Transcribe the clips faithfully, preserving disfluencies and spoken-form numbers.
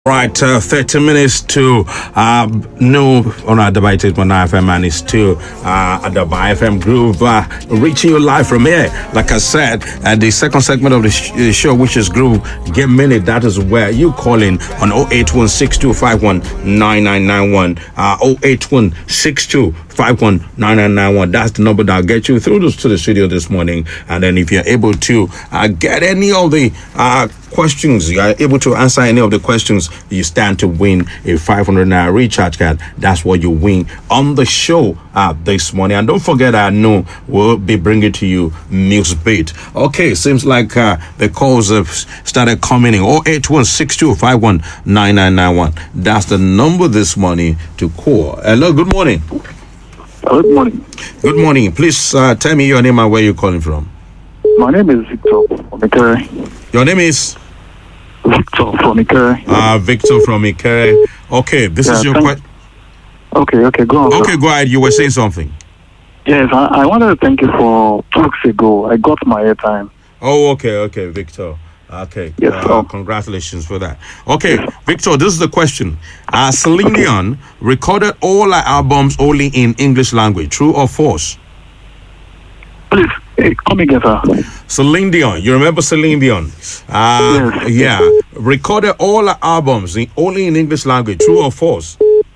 Right, uh, thirty minutes to uh, no on our debate eight point nine F M, and it's still uh, at the F M Groove, uh, reaching you live from here. Like I said, at the second segment of the sh- show, which is Groove Game Minute, that is where you call in on zero eight one six two five one nine nine nine one, uh, zero eight one six two five one nine nine nine one. That's the number that'll get you through to, to the studio this morning. And then if you're able to uh, get any of the uh, questions, you are able to answer any of the questions, you stand to win a five hundred naira recharge card. That's what you win on the show uh, this morning. And don't forget, I know we'll be bringing to you News Beat. Okay, seems like uh, the calls have started coming in. zero eight one six two five one nine nine nine one. That's the number this morning to call. Hello, good morning. Good morning. Good morning. Please uh, tell me your name and where you're calling from. My name is Victor from Ikere. Your name is? Victor from Ikere. Uh, Victor from Ikere. Okay, this Yeah, is your thank- question. Okay, okay, go on. Okay, sir. go ahead. You were saying something. Yes, I, I wanted to thank you for two weeks ago. I got my airtime. Oh, okay, okay, Victor. Okay, Yes, uh, sir. congratulations for that. Okay, Victor, this is the question. Uh, Celine Dion recorded all her albums only in English language. True or false? Please, hey, come again, sir. Celine Dion, you remember Celine Dion? Uh, Yes. Yeah, recorded all her albums in, only in English language. True or false?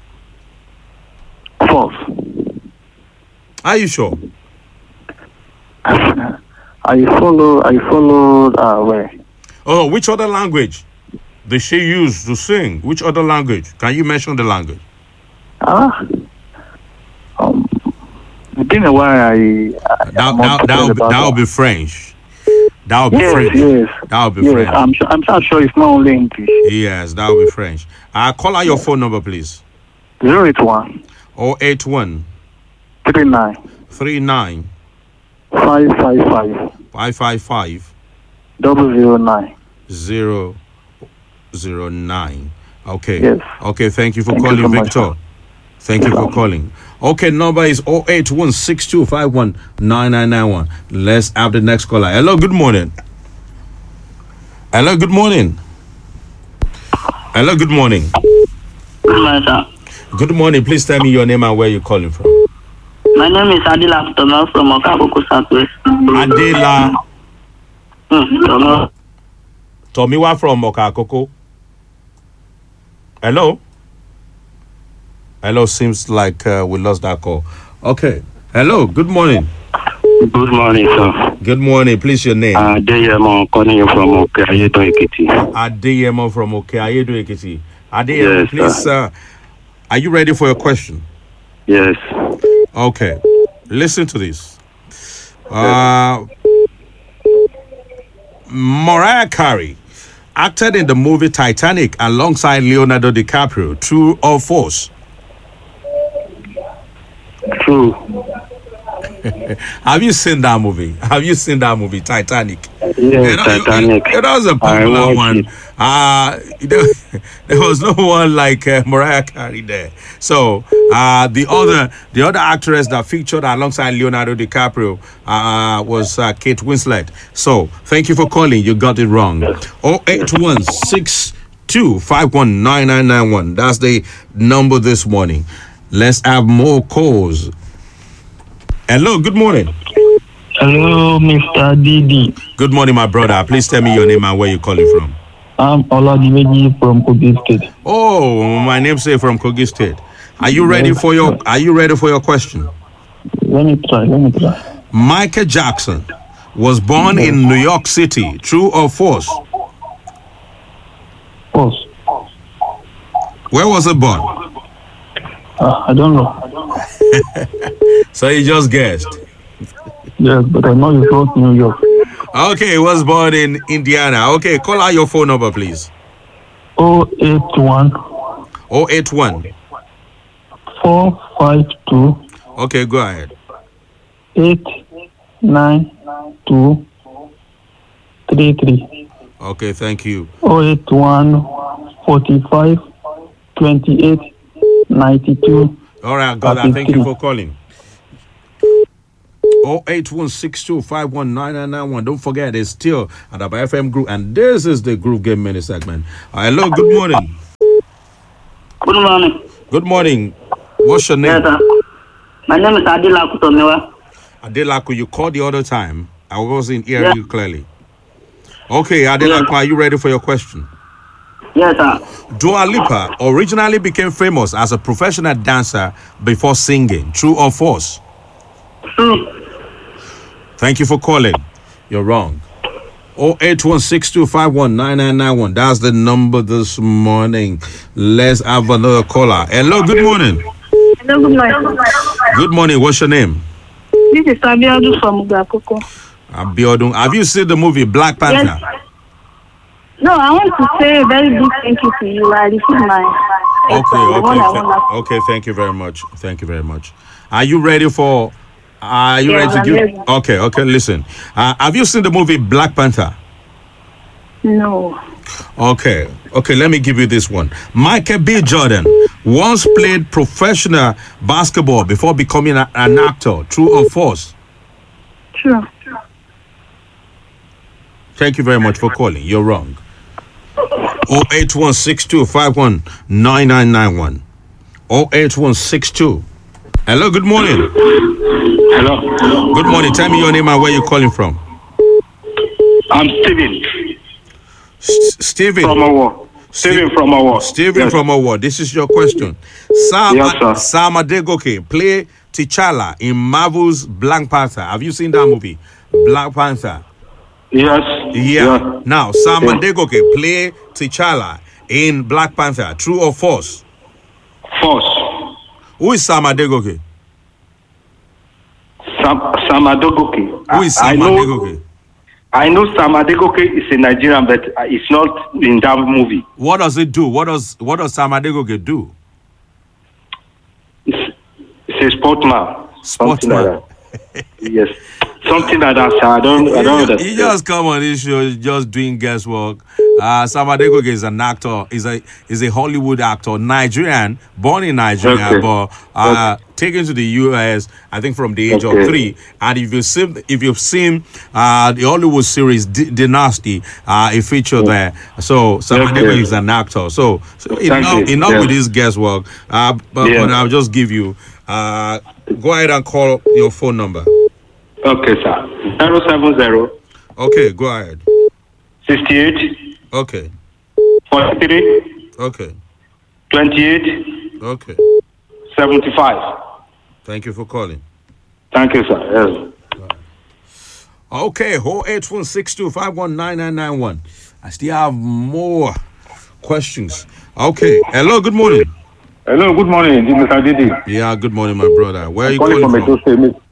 False. Are you sure? I follow, I follow, uh, where? Oh, which other language did she use to sing? Which other language? Can you mention the language? Ah? Um, it's been a while, I... I That I'm that not that'll be, about that'll that. be French. That'll be Yes, French. yes. That'll be Yes, French. I'm, su- I'm not sure it's not only English. Yes, that'll be French. Uh, call out your phone number, please. zero eight one zero eight one three nine three nine five five five five five five double zero nine. zero zero nine. Okay. Yes. Okay, thank you for Thank you calling, so much, Victor. sir. Thank you You're for welcome. calling. Okay, number is zero eight one six two five one nine nine nine one. Let's have the next caller. Hello, good morning. Hello, good morning. Hello, good morning. Good morning, sir. Good morning. Please tell me your name and where you're calling from. My name is Adila Thomas from Okaboko Southwest. Adela Hmm, Thomas. Tomiwa from Okakoko. Hello? Hello, seems like uh, we lost that call. Okay. Hello, good morning. Good morning, sir. Good morning. Please, your name. Uh, Deyemo calling you from Okayedo Ekiti. Adeyemo from Okeayedo Ekiti. Adeyemo, Yes, please, uh, are you ready for your question? Yes. Okay. Listen to this. Uh, Mariah Carey acted in the movie Titanic alongside Leonardo DiCaprio. True or false? True. Have you seen that movie? Have you seen that movie, Titanic? Yes, You know, Titanic. It, it was a I popular watched one. it. Uh, there, there was no one like uh, Mariah Carey there. So uh, the other the other actress that featured alongside Leonardo DiCaprio uh, was uh, Kate Winslet. So thank you for calling. You got it wrong. zero eight one six two five one nine nine nine one. That's the number this morning. Let's have more calls. Hello, good morning. Hello, Mister Didi. Good morning, my brother. Please tell me your name and where you're calling from. I'm Oladimeji from Kogi State. Oh, my namesake from Kogi State. Are you ready for your Are you ready for your question? Let me try. Let me try. Michael Jackson was born in New York City. True or false? False. Where was he born? Uh, I don't know. So you just guessed. Yes, but I know you from New York. Okay, he was born in Indiana. Okay, call out your phone number, please. oh eight one zero eight one. four five two Okay, go ahead. eight nine two three three. Okay, thank you. oh eight one forty-five twenty-eight ninety-two. All right, got that. Thank you for calling. zero eight one six two five one nine nine nine one. Don't forget, it's still at the F M Group, and this is the Group Game Minute segment. Uh, hello, good morning. Good morning. Good morning. What's your Yes, name? sir. My name is Adila Kutomiwa. Adelaku, you called the other time. I wasn't hearing Yeah. you clearly. Okay, Adelaku, are you ready for your question? Yes, sir. Dua Lipa originally became famous as a professional dancer before singing. True or false? True. Thank you for calling. You're wrong. oh eight one six two five one nine nine nine one. That's the number this morning. Let's have another caller. Hello, good morning. Hello, good morning. Good morning. What's your name? This is Abiodun from Ugakoko. Abiodun. Have you seen the movie Black Panther? Yes. No, I want to say a very big thank you to you. I received my. Okay, the one okay, I th- want okay. Thank you very much. Thank you very much. Are you ready for? Are you Yes, ready to I'm give? ready. Okay, okay. Listen. Uh, have you seen the movie Black Panther? to- No. Okay, okay. Let me give you this one. Michael B. Jordan once played professional basketball before becoming a- an actor. True or false? True. Thank you very much for calling. You're wrong. oh eight one six two five one nine nine nine one. oh eight one six two. Hello, good morning. Hello. Good morning. Tell me your name and where you're calling from. I'm Steven S- Stephen. from Awo. Steven from Awo. Stephen Yes. from Award. This is your question. Sam, Yes, sir. Sam Adegoke play T'Challa in Marvel's Black Panther. Have you seen that movie? Black Panther. Yes. Yeah. Now, Sam Yeah. Adegoke play T'Challa in Black Panther. True or false? False. Who is Sam Adegoke? Sam, Sam Adegoke. Who is I Sam know, Adegoke? I know Sam Adegoke is a Nigerian, but uh, it's not in that movie. What does it do? What does what does Sam Adegoke do? It's, it's a sportman. Something Sportsman. like that. Yes. Something like that, sir. I don't, I don't He, understand. he just come on this show just doing guesswork. Uh, Sam Adegoke is an actor. Is a is a Hollywood actor, Nigerian, born in Nigeria, Okay. but uh, taken to the U S. I think from the age Okay. of three. And if you've seen if you've seen uh, the Hollywood series D- Dynasty, uh, it featured there. So Sam Okay. Adegoke is an actor. So, so Thank enough you. enough Yeah. with this guesswork. Uh, but, Yeah. but I'll just give you. Uh, go ahead and call your phone number. Okay, sir. zero seven zero Okay, go ahead. sixty-eight Okay, forty-three okay, twenty-eight okay. seventy-five. Thank you for calling. Thank you, sir. Yes. Okay, oh eight one six two five one nine nine nine one. I still have more questions. Okay, hello, good morning. Hello, good morning, Mister Didi. Yeah, good morning, my brother. Where are you Calling calling from from? Edo State.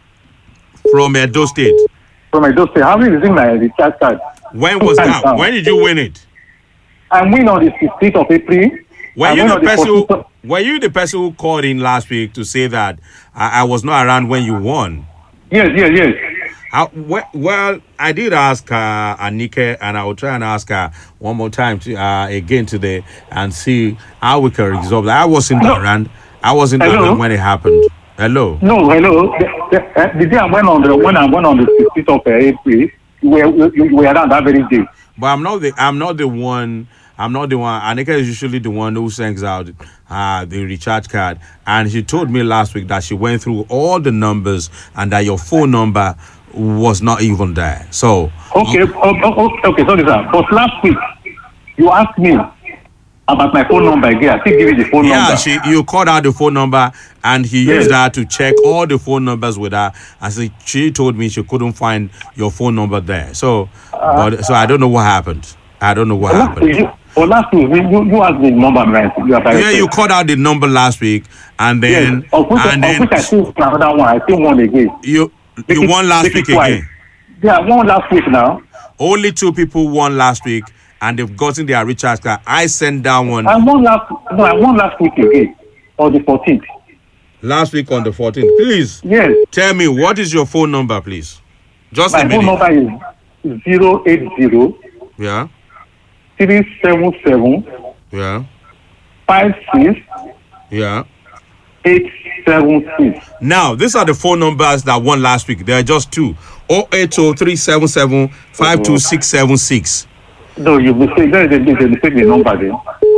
From Edo State. From Edo State. How many using my recharge card? When was that? When did you win it? I win on the sixteenth of April. Were I you win the on the person? Who, fourteenth of- were you the person who called in last week to say that I, I was not around when you won? Yes, yes, yes. How, well, well, I did ask uh, Anike, and I will try and ask her one more time to, uh, again today and see how we can resolve that. I wasn't Hello? around. I wasn't Hello? around when it happened. Hello. No, hello. The, the, uh, the day I went on the when I went on the sixteenth of uh, April, you were you, you were around that very day. But I'm not the I'm not the one. I'm not the one. Anika is usually the one who sends out uh, the recharge card, and she told me last week that she went through all the numbers and that your phone number was not even there. So Okay, oh, oh, oh, okay, sorry, sir. But last week, you asked me about my phone number again. I still give you the phone yeah, number. she you called out the phone number, and he Yes. used that to check all the phone numbers with her. And so she told me she couldn't find your phone number there. So, but so I don't know what happened. I don't know what Last happened. week, you, well, last week, you, you you asked the number, right? You have Yeah, you called out the number last week, and then Yes, of which, and of then which I still another one. I still one again. you Make you it- won last make week it twice. again. Yeah, one last week now. Only two people won last week, and they've gotten their recharge card. I sent down one I won last. No, I won last week again, on the fourteenth. last week on the fourteenth. Please Yes, tell me, what is your phone number, please? Just my a phone minute. number is zero eight zero Yeah, three seven seven yeah, five six yeah. eight seven six. Now, these are the phone numbers that won last week. There are just two. oh eight oh three seven seven five two six seven six. No, you mistake. There is a, there is a mistake in the number there.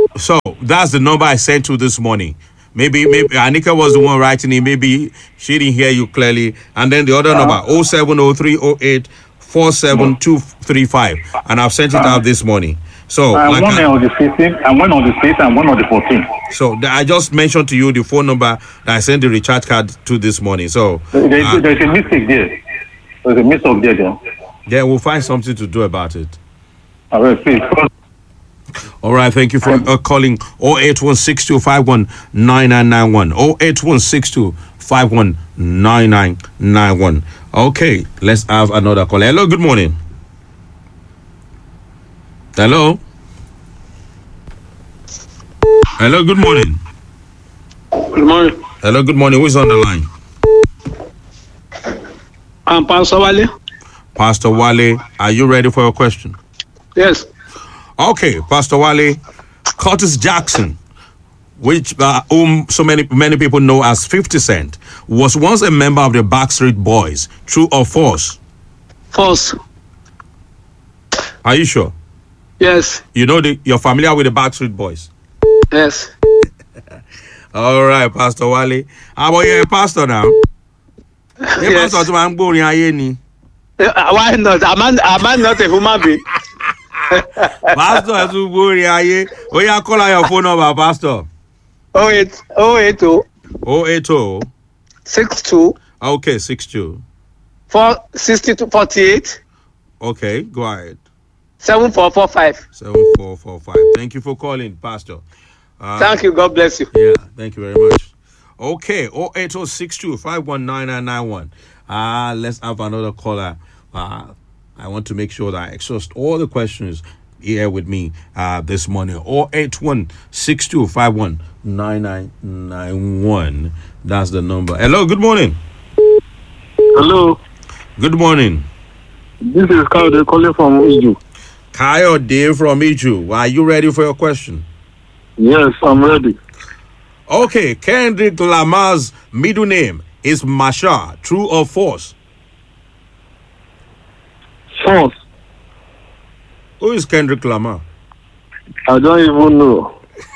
So that's the number I sent to this morning. Maybe maybe Anika was the one writing it. Maybe she didn't hear you clearly. And then the other uh, number oh seven oh three oh eight four seven two three five, and I've sent it uh, out this morning. So uh, like one I, on the fifteenth, and one on the sixth, and one on the fourteenth. So the, I just mentioned to you the phone number that I sent the recharge card to this morning. So there, uh, there's a mistake there. There's a mistake there. Then. Yeah, we'll find something to do about it. All right, please. All right, thank you for uh, calling oh eight one six two five one nine nine nine one. oh eight one six two five one nine nine nine one. Okay, let's have another call. Hello, good morning. Hello. Hello, good morning. Good morning. Hello, good morning. Who's on the line? I'm Pastor Wale. Pastor Wale, are you ready for your question? Yes. Okay, Pastor Wale, Curtis Jackson, which uh, whom so many many people know as fifty Cent, was once a member of the Backstreet Boys. True or false? False. Are you sure? Yes. You know the, you're familiar with the Backstreet Boys? Yes. All right, Pastor Wale. How about you, a pastor now? Yes. Pastor, I'm going to Uh, why not? Am I, am I not a human being? Pastor, I'm going to Oh, yeah, call your phone number, Pastor. oh eight oh eight oh oh eight oh six two Okay, six two four sixty two forty eight Okay, go ahead. seven four four five. seven four four five. Thank you for calling, Pastor. Uh, Thank you. God bless you. Yeah, thank you very much. Okay, oh eight oh six two five one nine nine nine one. Uh, let's have another caller. Uh, I want to make sure that I exhaust all the questions here with me uh, this morning. oh eight one six two five one nine nine nine one. That's the number. Hello, good morning. Hello, Good morning. this is Kyle calling from Iju. Kayode from Iju. Are you ready for your question? Yes, I'm ready. Okay, Kendrick Lamar's middle name is Masha. True or false? False. Who is Kendrick Lamar? I don't even know.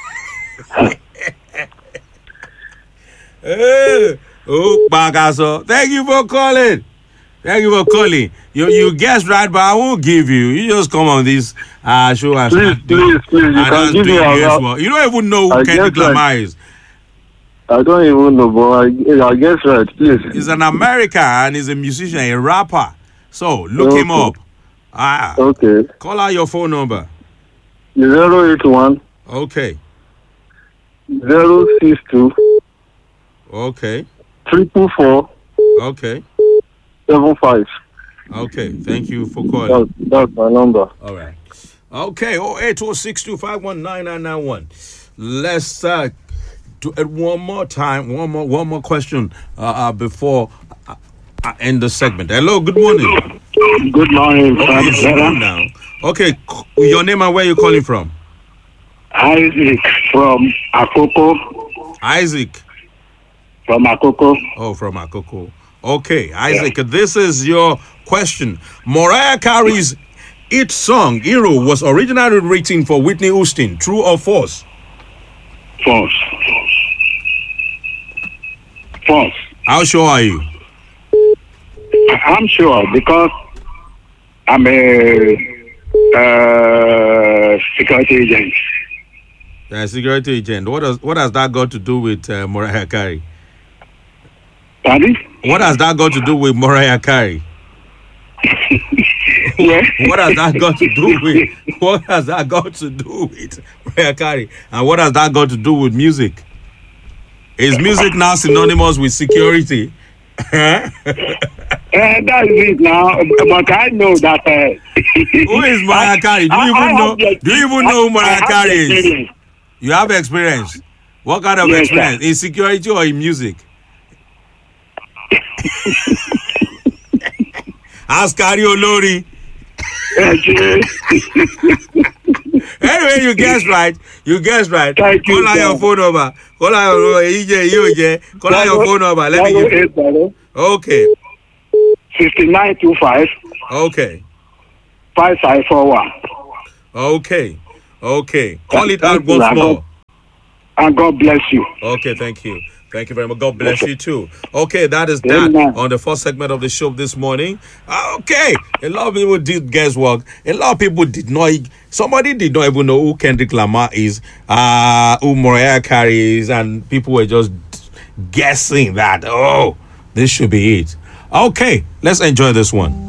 Hey, oh, Bagaso. Thank you for calling. Thank you for calling. You you guessed right, but I won't give you. You just come on this uh, show and Please, start doing- please, please, you and can just give me doing a guess round. what. You don't even know who I Kendrick guess I- Lamar is. I don't even know, but I, I guess right, please. He's an American and he's a musician, a rapper. So look him Okay. up. Ah, Okay. call out your phone number. zero eight one Okay, zero six two okay, triple four okay, seven five. okay. Thank you for calling. That's, that's my number. All right. Okay. Oh eight oh six two five one nine nine nine one. Let's uh, do it one more time. One more. One more question uh, uh, before I, I end the segment. Hello. Good morning. Good morning, Okay, it's on now. Okay. c- Your name and where you calling from? Isaac from Akoko. Isaac. From Akoko. Oh, from Akoko. Okay, Isaac. This is your question. Mariah Carey's hit song "Hero" was originally written for Whitney Houston. True or false? False. False. How sure are you? I'm sure because I'm a uh, security agent. Uh, security agent. What does what has that got to do with uh, Mariah Carey? Pardon? What has that got to do with Mariah Carey? Yeah. What has that got to do with what has that got to do with Mariah Carey? And what has that got to do with music? Is music now synonymous with security? Uh, that's it now. But I know that. Uh, Who is Mariah Carey? Do you I- even I have know? the- Do you even know who I- Mariah I have Carey the is? experience. You have experience. What kind of Yes, experience? sir. In security or in music? Ask Carey Olori. Okay. Anyway, you guessed right. You guessed right. Thank you, Call out sir. your phone number. Call out your E J, E J. Call out your phone number. Let me give you. eight zero Okay. fifty-nine two five Okay. five five four one. Okay. Okay. Call it out Thank you, once and more. God- And God bless you. Okay, thank you. Thank you very much. God bless you too. Okay, that is that Amen. on the first segment of the show this morning. Ah, Okay, a lot of people did guesswork. A lot of people did not. Somebody did not even know who Kendrick Lamar is, uh, who Mariah Carey is, and people were just guessing that. Oh, this should be it. Okay, let's enjoy this one.